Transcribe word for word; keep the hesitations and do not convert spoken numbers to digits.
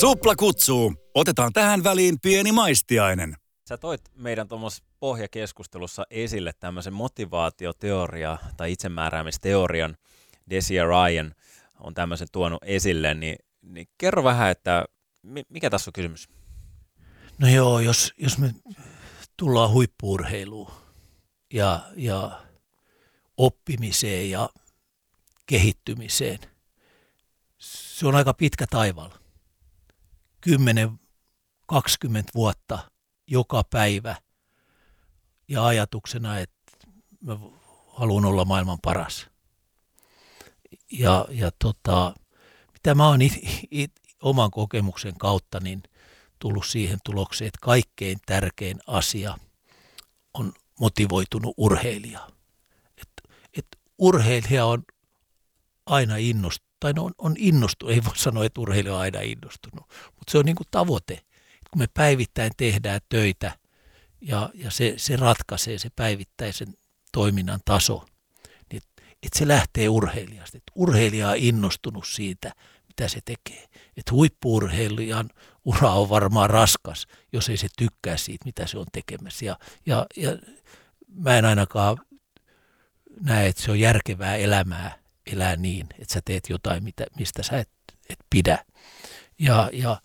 Supla kutsuu. Otetaan tähän väliin pieni maistiainen. Sä toit meidän tuommoisessa pohjakeskustelussa esille tämmöisen motivaatioteoria tai itsemääräämisteorian. Desi ja Ryan on tämmöisen tuonut esille, niin, niin kerro vähän, että mikä tässä on kysymys? No joo, jos, jos me tullaan huippu-urheiluun ja, ja oppimiseen ja kehittymiseen, se on aika pitkä taival. kymmenen kaksikymmentä vuotta joka päivä ja ajatuksena, että mä haluan olla maailman paras. Ja, ja tota, mitä mä oon it, it, oman kokemuksen kautta niin tullut siihen tulokseen, että kaikkein tärkein asia on motivoitunut urheilija. Et, et urheilija on aina innostunut, tai on, on innostunut, ei voi sanoa, että urheilija on aina innostunut, mutta se on niin kuin tavoite. Et kun me päivittäin tehdään töitä ja, ja se, se ratkaisee se päivittäisen toiminnan taso, niin että se lähtee urheilijasta. Et urheilija on innostunut siitä, mitä se tekee. Että huippu-urheilijan ura on varmaan raskas, jos ei se tykkää siitä, mitä se on tekemässä. Ja, ja, ja mä en ainakaan näe, että se on järkevää elämää elää niin, että sä teet jotain, mitä, mistä sä et, et pidä. Ja, ja